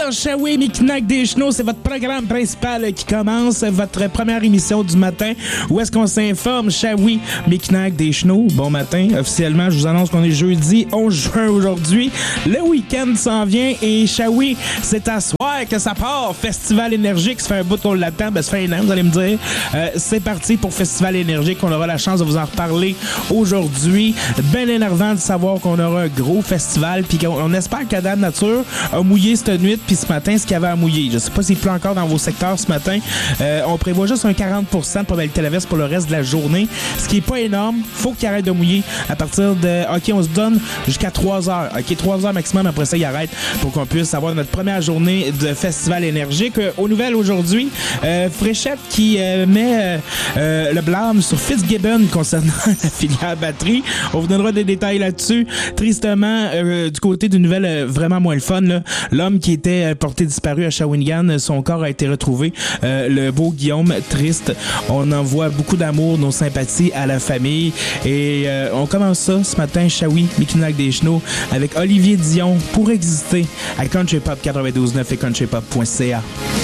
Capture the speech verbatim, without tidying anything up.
Shawi, Mikinak des Chenaux, c'est votre programme principal qui commence, votre première émission du matin. Où est-ce qu'on s'informe? Shawi, Mikinak des Chenaux. Bon matin. Officiellement, je vous annonce qu'on est jeudi onze juin aujourd'hui. Le week-end s'en vient et Shawi, c'est à soir que ça part. Festival énergique, ça fait un bout qu'on l'attend. Ben, ça fait un an, vous allez me dire. Euh, c'est parti pour Festival énergique. On aura la chance de vous en reparler aujourd'hui. Ben énervant de savoir qu'on aura un gros festival puis qu'on on espère que Dame Nature a mouillé cette nuit puis ce matin ce qu'il y avait à mouiller. Je sais pas s'il pleut encore dans vos secteurs ce matin. Euh, on prévoit juste un quarante pour cent de probabilité d'averse pour le reste de la journée, ce qui est pas énorme. Faut qu'il arrête de mouiller à partir de... OK, on se donne jusqu'à trois heures. OK, trois heures maximum. Après ça, il arrête pour qu'on puisse avoir notre première journée de festival énergique. Euh, aux nouvelles aujourd'hui, euh, Fréchette qui euh, met euh, euh, le blâme sur Fitzgibbon concernant la filière batterie. On vous donnera des détails là-dessus. Tristement, euh, du côté d'une nouvelle euh, vraiment moins le fun, là, l'homme qui était euh, porté disparu à Shawinigan, son corps a été retrouvé. Euh, le beau Guillaume, triste. On envoie beaucoup d'amour, nos sympathies à la famille. Et euh, on commence ça ce matin, Shawi, Mikinak des Chenaux, avec Olivier Dion pour exister à Country Pop quatre-vingt-douze neuf et country pop point c a.